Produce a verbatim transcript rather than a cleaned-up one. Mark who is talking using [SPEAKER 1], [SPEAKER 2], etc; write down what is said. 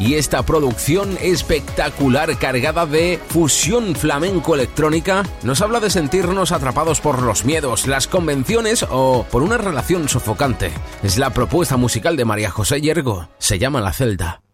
[SPEAKER 1] y esta producción espectacular cargada de fusión flamenco electrónica nos habla de sentirnos atrapados por los miedos, las convenciones o por una relación sofocante. Es la propuesta musical de María José Yergo, se llama La Celda.